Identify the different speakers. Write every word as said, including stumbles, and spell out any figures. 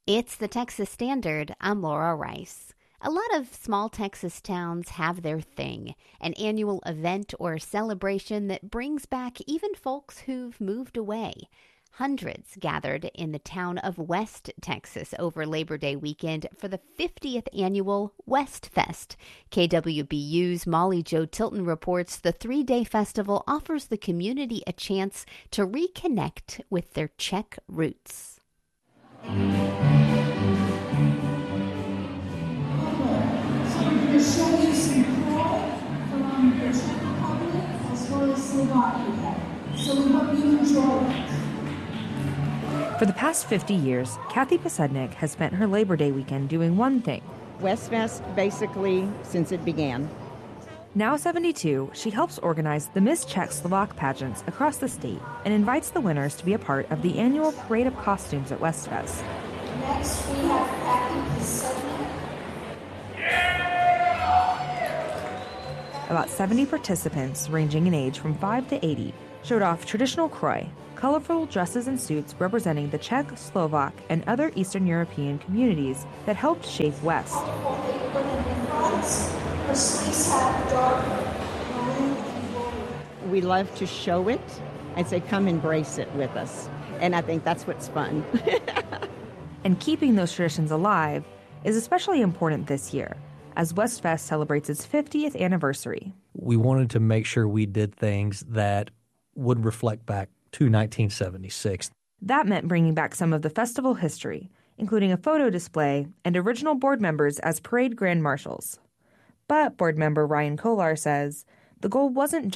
Speaker 1: It's the Texas Standard. I'm Laura Rice. A lot of small Texas towns have their thing, an annual event or celebration that brings back even folks who've moved away. Hundreds gathered in the town of West Texas over Labor Day weekend for the fiftieth annual West Fest. K W B U's Molly Jo Tilton reports the three-day festival offers the community a chance to reconnect with their Czech roots.
Speaker 2: For the past fifty years, Kathy Posednik has spent her Labor Day weekend doing one thing.
Speaker 3: Westfest, basically, since it began.
Speaker 2: Now seventy-two, she helps organize the Miss Czech-Slovak pageants across the state and invites the winners to be a part of the annual Parade of Costumes at Westfest.
Speaker 4: Next, we have Kathy Posednik.
Speaker 2: About seventy participants, ranging in age from five to eighty, showed off traditional kroj, colorful dresses and suits representing the Czech, Slovak, and other Eastern European communities that helped shape West.
Speaker 3: We love to show it and say, come embrace it with us. And I think that's what's fun.
Speaker 2: And keeping those traditions alive is especially important this year, as Westfest celebrates its fiftieth anniversary.
Speaker 5: We wanted to make sure we did things that would reflect back to nineteen seventy-six.
Speaker 2: That meant bringing back some of the festival history, including a photo display and original board members as parade grand marshals. But board member Ryan Kolar says the goal wasn't